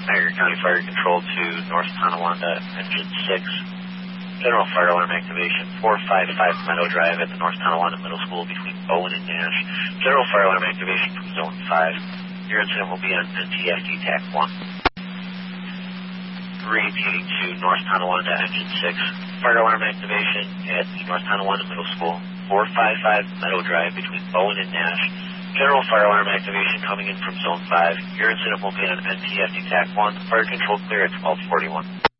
Niagara County Fire Control to North Tonawanda, Engine 6. General fire alarm activation, 455 Meadow Drive at the North Tonawanda Middle School between Bowen and Nash. General fire alarm activation from Zone 5. Your incident will be on NTFD TAC 1. Repeating to North Tonawanda, Engine 6. Fire alarm activation at the North Tonawanda Middle School, 455 Meadow Drive between Bowen and Nash. General fire alarm activation coming in from Zone 5. Your incident will be on NTFD TAC 1. Fire control clear at 1241.